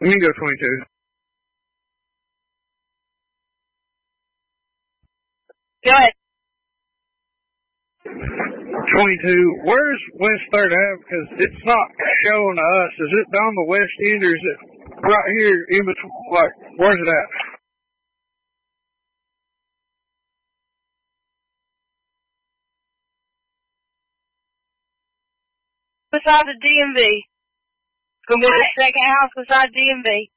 Let me go 22. Go ahead. 22. Where's West 3rd Ave? Because it's not showing to us. Is it down the west end, or is it right here in between? Like, where's it at? Beside the DMV. It's going to be the second house beside DMV.